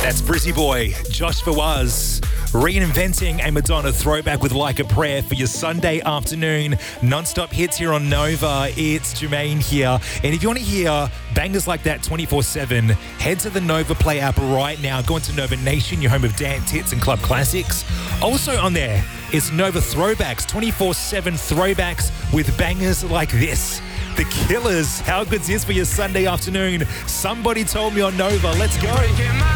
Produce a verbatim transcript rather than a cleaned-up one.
That's Brizzy Boy, Josh Fawaz, reinventing a Madonna throwback with Like a Prayer for your Sunday afternoon. Non-stop hits here on Nova. It's Jermaine here. And if you want to hear bangers like that twenty-four seven, head to the Nova Play app right now. Go into Nova Nation, your home of dance hits and club classics. Also on there is Nova Throwbacks, twenty-four seven throwbacks with bangers like this. The Killers, how good's this for your Sunday afternoon? Somebody told me on Nova. Let's go.